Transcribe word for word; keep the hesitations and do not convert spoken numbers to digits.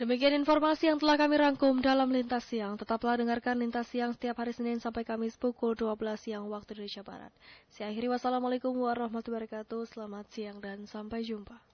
Demikian informasi yang telah kami rangkum dalam Lintas Siang. Tetaplah dengarkan Lintas Siang setiap hari Senin sampai Kamis pukul dua belas siang waktu Indonesia Barat. Saya akhiri, wassalamualaikum warahmatullahi wabarakatuh. Selamat siang dan sampai jumpa.